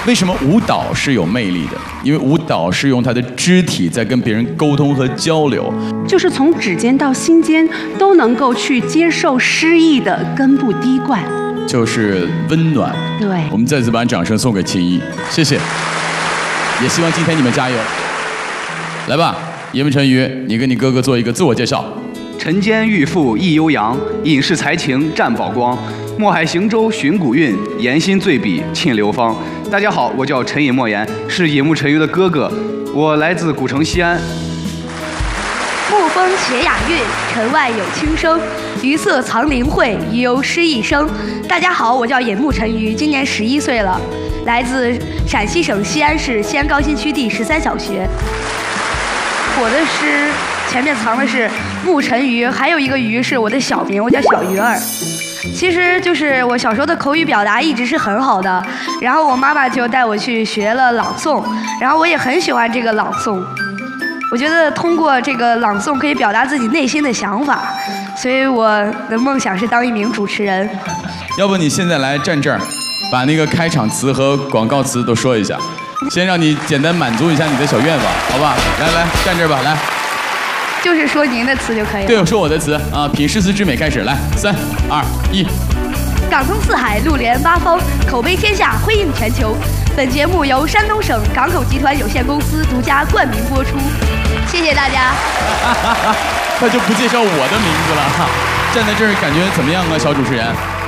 为什么舞蹈是有魅力的？因为舞蹈是用他的肢体在跟别人沟通和交流， 就是从指尖到心间都能够去接受诗意的根部滴灌， 就是温暖。 对， 我们再次把掌声送给秦一，谢谢。也希望今天你们加油。来吧，叶问陈瑜，你跟你哥哥做一个自我介绍。 晨间欲赋忆悠扬，隐士才情占宝光。墨海行舟寻古韵，言心醉笔沁流芳。大家好，我叫陈尹莫言，是野木陈瑜的哥哥，我来自古城西安。 沐风携雅韵，城外有轻声。鱼色藏灵慧，鱼游诗一生。大家好，我叫野木陈瑜，今年11岁了，来自陕西省西安市西安高新区第13小学。我的诗前面藏的是木陈瑜，还有一个瑜是我的小名，我叫小鱼儿。其实就是我小时候的口语表达一直是很好的，然后我妈妈就带我去学了朗诵，然后我也很喜欢这个朗诵。我觉得通过这个朗诵可以表达自己内心的想法，所以我的梦想是当一名主持人。 要不你现在来站这儿，把那个开场词和广告词都说一下，先让你简单满足一下你的小愿望，好吧？来，站这儿吧，来。 就是说您的词就可以了。 对，我说我的词啊，品诗词之美，开始，来，3、2、1。 港通四海，陆连八方，口碑天下，辉映全球。本节目由山东省港口集团有限公司独家冠名播出，谢谢大家。 他就不介绍我的名字了哈，站在这儿感觉怎么样啊，小主持人？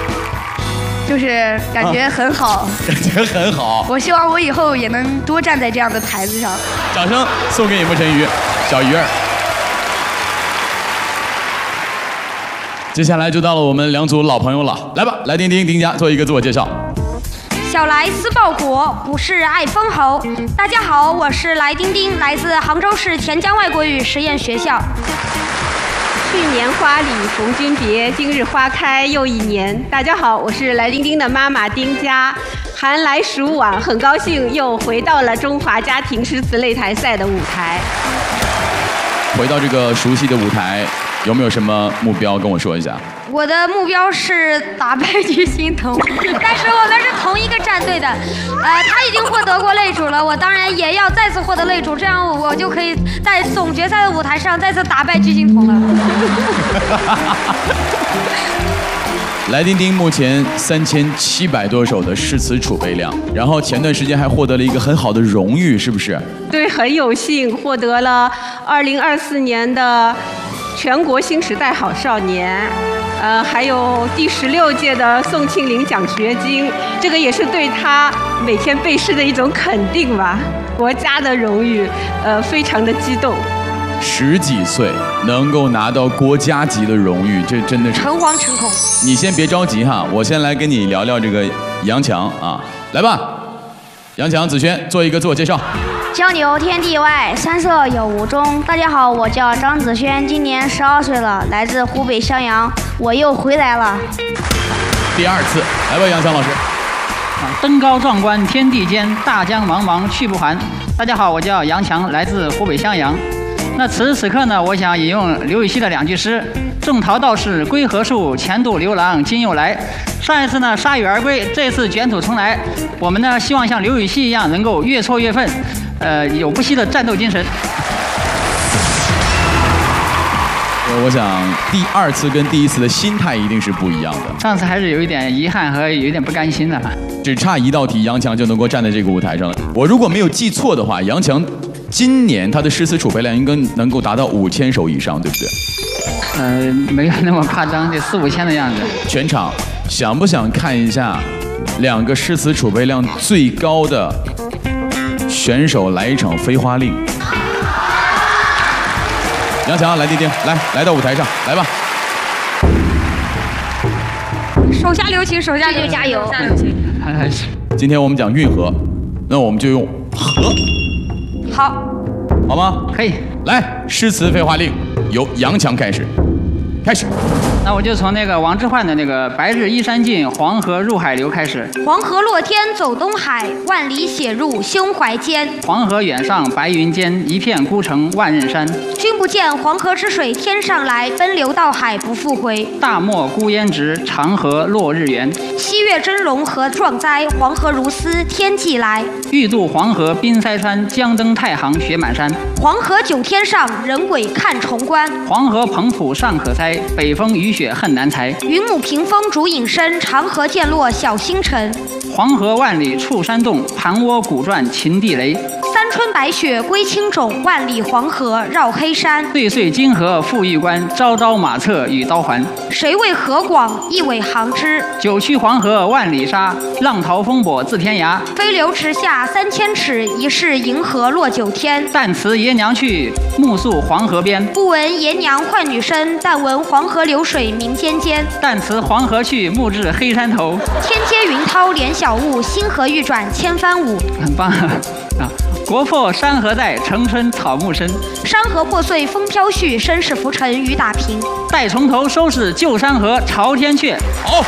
就是感觉很好， 感觉很好。 我希望我以后也能多站在这样的台子上。 掌声送给野木陈瑜，小鱼儿。接下来就到了我们两组老朋友了，来吧，来丁丁丁家做一个自我介绍。 小来思报国，不是爱封侯。大家好，我是来丁丁，来自杭州市田江外国语实验学校。 去年花里逢君别，今日花开又一年。大家好，我是来丁丁的妈妈丁佳。寒来暑往，很高兴又回到了中华家庭诗词擂台赛的舞台。 回到这个熟悉的舞台，有没有什么目标跟我说一下？ 我的目标是打败巨星童，但是我们是同一个战队的，他已经获得过擂主了，我当然也要再次获得擂主，这样我就可以在总决赛的舞台上再次打败巨星童了。 来丁丁目前3700多首的诗词储备量，然后前段时间还获得了一个很好的荣誉，是不是？ 对，很有幸获得了2024年的全国新时代好少年。还有第16届的宋庆龄奖学金，这个也是对他每天背诗的一种肯定吧，国家的荣誉，非常的激动。 10几岁能够拿到国家级的荣誉，这真的是诚惶诚恐。 你先别着急哈，我先来跟你聊聊这个杨强啊，来吧，杨强、子轩做一个自我介绍。 交流天地外，三色有无中。大家好，我叫张子轩，今年12岁了，来自湖北襄阳，我又回来了。 第2次，来吧，杨强老师。 登高壮观天地间，大江茫茫去不还。大家好，我叫杨强，来自湖北襄阳。那此时此刻呢，我想引用刘禹锡的2句诗：种桃道士归何处？前度刘郎今又来。上一次呢铩羽而归，这次卷土重来。我们呢希望像刘禹锡一样，能够越挫越奋，有不息的战斗精神。 我想第2次跟第1次的心态一定是不一样的。 上次还是有一点遗憾和有一点不甘心的， 只差1道题，杨强就能够站在这个舞台上了。我如果没有记错的话，杨强今年他的诗词储备量应该能够达到5000首以上，对不对？ 没有那么夸张，得4、5千的样子。 全场想不想看一下2个诗词储备量最高的选手来一场飞花令？杨强，来丁丁，来到舞台上，来吧。 手下留情，手下留情，加油！ 今天我们讲运河，那我们就用河。 好， 好吗？ 可以。 来，诗词飞花令由杨强开始，开始。 那我就从那个王之涣的那个“白日依山尽，黄河入海流”开始。 黄河落天走东海，万里写入胸怀间。 黄河远上白云间，一片孤城万仞山。 君不见黄河之水天上来，奔流到海不复回。 大漠孤烟直，长河落日圆。 西岳峥嵘何壮哉，黄河如丝天际来。 欲渡黄河冰塞川，将登太行雪满山。 黄河九天上，人鬼看重关。 黄河彭浦尚可猜，北风雨雪恨难裁。 云母屏风烛影深，长河渐落晓星沉。 黄河万里触山洞，盘涡鼓转秦地雷。 三春白雪归青冢，万里黄河绕黑山。 岁岁金河复玉关，朝朝马策与刀环。 谁为河广，一苇航之。 九曲黄河万里沙，浪淘风簸自天涯。 飞流直下3000尺，疑是银河落九天。 但辞爷娘去，暮宿黄河边。 不闻爷娘唤女声，但闻黄河流水鸣溅溅。 但辞黄河去，暮至黑山头。 天阶云涛连小雾，星河欲转千帆舞。 很棒啊！国破山河在，城春草木深。 山河破碎风飘絮，身世浮沉雨打萍。 待从头收拾旧山河，朝天阙。 好。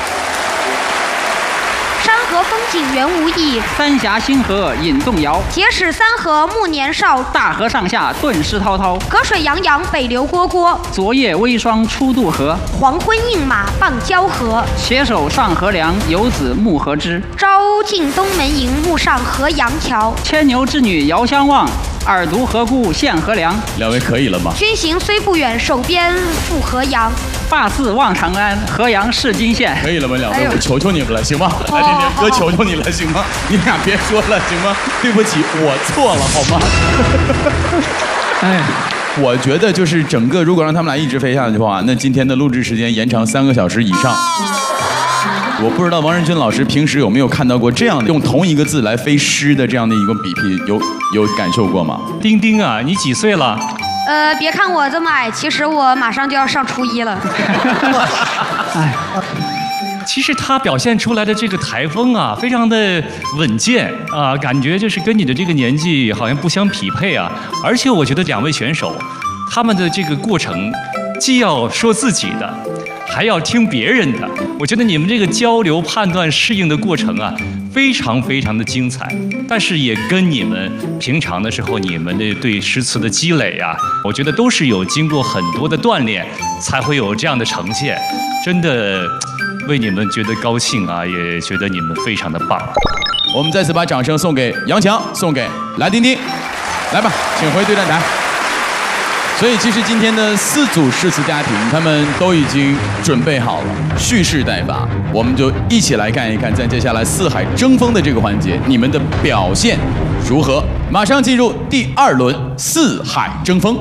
山河风景原无意， 三峡星河引动摇。 结使三河暮年少， 大河上下顿失滔滔。 隔水洋洋，北流蝈蝈。 昨夜微霜初渡河， 黄昏映马傍交河。 携手上河梁，游子暮河之。 朝进东门迎，暮上河阳桥。 牵牛织女遥相望，耳读河姑献河梁。 两位可以了吗？ 君行虽不远，手边赴河阳。 发似望长安，河阳是金县。 可以了吗？两位，我求求你们了，行吗？来，天天哥，求求你了，行吗？你俩别说了，行吗？对不起，我错了，好吗？哎，我觉得就是整个，如果让他们俩一直飞下去的话，那今天的录制时间延长3个小时以上。我不知道王仁君老师平时有没有看到过这样的用同一个字来飞诗的这样的一个比拼，有感受过吗？ 丁丁啊，你几岁了？ 别看我这么矮，其实我马上就要上初一了。 哎，其实他表现出来的这个台风啊，非常的稳健啊，感觉就是跟你的这个年纪好像不相匹配啊。而且我觉得两位选手，他们的这个过程，既要说自己的，还要听别人的。我觉得你们这个交流、判断、适应的过程啊，非常非常的精彩。但是也跟你们平常的时候，你们的对诗词的积累啊，我觉得都是有经过很多的锻炼，才会有这样的呈现。真的为你们觉得高兴啊，也觉得你们非常的棒。 我们再次把掌声送给杨强，送给来丁丁，来吧，请回对战台。所以其实今天的4组诗词家庭，他们都已经准备好了，蓄势待发。我们就一起来看一看，在接下来四海争锋的这个环节，你们的表现如何？马上进入第2轮四海争锋。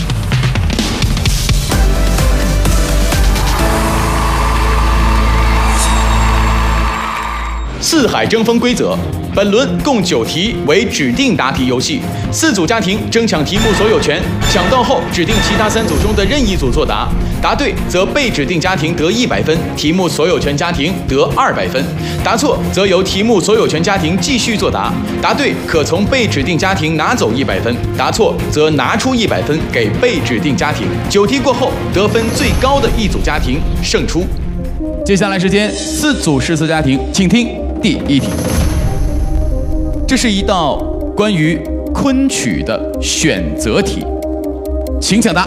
四海争锋规则：本轮共9题，为指定答题游戏，4组家庭争抢题目所有权，抢到后指定其他3组中的任意组作答，答对则被指定家庭得100分，题目所有权家庭得200分，答错则由题目所有权家庭继续作答，答对可从被指定家庭拿走100分，答错则拿出100分给被指定家庭。9题过后，得分最高的一组家庭胜出。接下来时间，4组诗词家庭，请听第1题。这是一道关于昆曲的选择题，请抢答。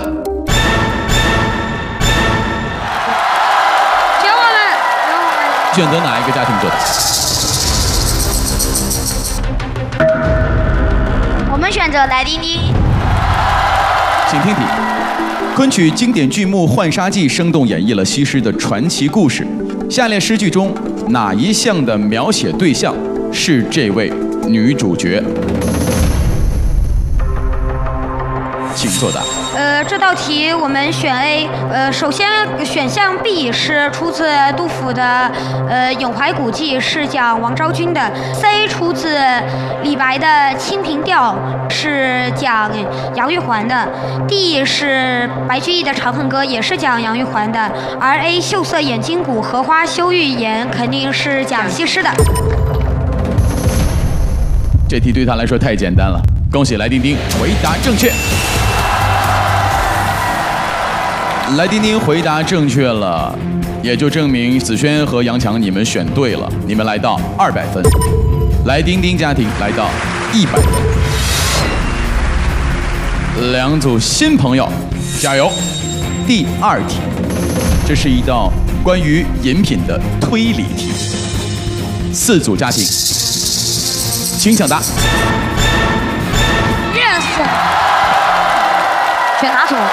选择哪一个家庭作答？ 我们选择来丁丁。 请听题：昆曲经典剧目《浣纱记》生动演绎了西施的传奇故事。下列诗句中哪一项的描写对象是这位女主角？请作答。 这道题我们选 A。首先选项 B 是出自杜甫的《咏怀古迹》，是讲王昭君的。C 出自李白的《清平调》，是讲杨玉环的。D 是白居易的《长恨歌》，也是讲杨玉环的。而 A 秀色掩金骨，荷花羞玉颜，肯定是讲西施的。 这题对他来说太简单了，恭喜来丁丁回答正确。 来丁丁回答正确了，也就证明子轩和杨强你们选对了，你们来到200分，来丁丁家庭来到100分。两组新朋友，加油！第2题，这是一道关于饮品的推理题。4组家庭，请抢答。 Yes。选哪组？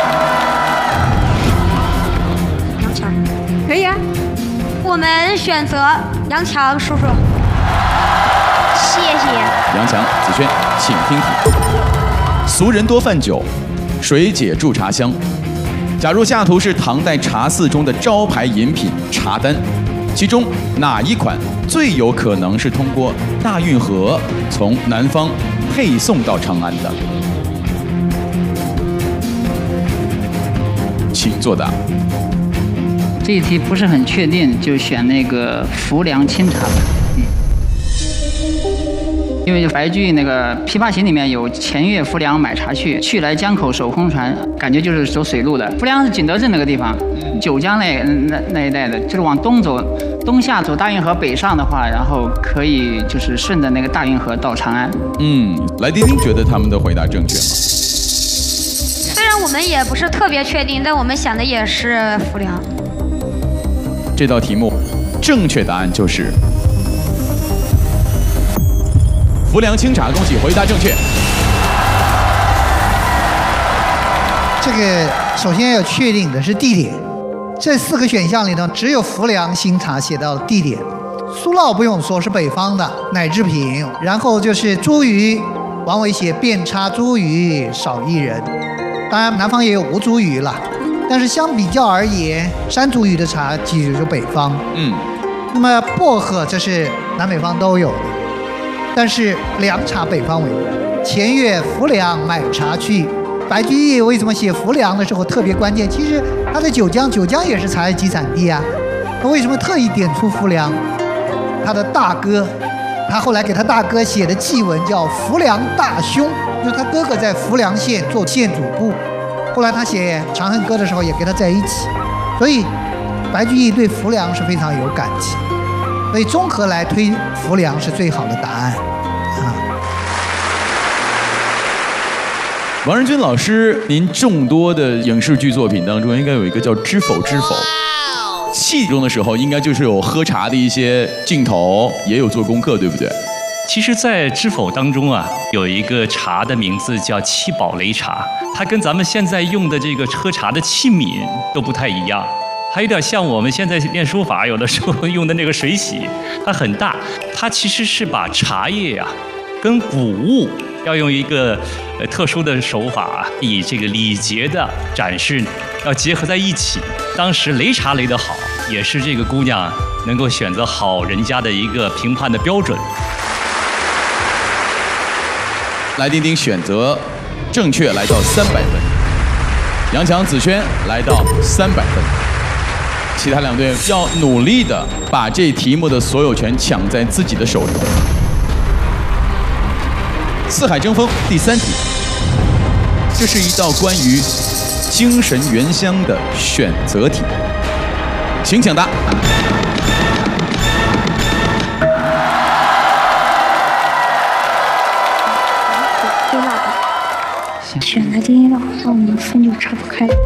杨强。 可以啊。 我们选择杨强叔叔。谢谢。 杨强、子轩，请听题。俗人多饭酒，水解助茶香。假如下图是唐代茶肆中的招牌饮品茶单，其中哪一款最有可能是通过大运河从南方配送到长安的？请作答。 这一题不是很确定，就选那个浮梁清茶吧。因为白居易那个《琵琶行》里面有前越浮梁买茶去来江口守空船，感觉就是走水路的。浮梁是景德镇那个地方，九江那一带的，就是往东走，东下走大运河北上的话，然后可以就是顺着那个大运河到长安。 来丁丁觉得他们的回答正确吗？ 虽然我们也不是特别确定，但我们想的也是浮梁。 这道题目正确答案就是浮梁清茶，恭喜回答正确。 这个首先要确定的是地点，这4个选项里头只有浮梁清茶写到了地点。苏烙不用说是北方的奶制品，然后就是茱萸，王维写遍插茱萸少一人，当然南方也有无茱萸了，但是相比较而言，山茱萸的茶其实就是北方。那么薄荷这是南北方都有的。但是凉茶北方为主，前越浮梁买茶去。白居易为什么写浮梁的时候特别关键？其实他在九江也是茶叶集产地啊。他为什么特意点出浮梁？他的大哥，他后来给他大哥写的祭文叫《浮梁大兄》，就是他哥哥在浮梁县做县主簿。后来他写《长恨歌》的时候也跟他在一起，所以白居易对浮梁是非常有感情。所以综合来推，浮梁是最好的答案啊。 王仁君老师，您众多的影视剧作品当中，应该有一个叫《知否知否》。戏中的时候，应该就是有喝茶的一些镜头，也有做功课，对不对？ 其实，在知否当中啊，有一个茶的名字叫七宝擂茶，它跟咱们现在用的这个喝茶的器皿都不太一样。还有点像我们现在练书法，有的时候用的那个水洗，它很大，它其实是把茶叶呀跟谷物要用一个特殊的手法，以这个礼节的展示要结合在一起。当时擂茶擂得好，也是这个姑娘能够选择好人家的一个评判的标准。 来丁丁选择正确，来到300分；杨强、子轩来到300分。其他2队要努力的把这题目的所有权抢在自己的手中。四海争锋第3题，这是一道关于精神原乡的选择题，请抢答。 选了第一道，那我们分就岔不开。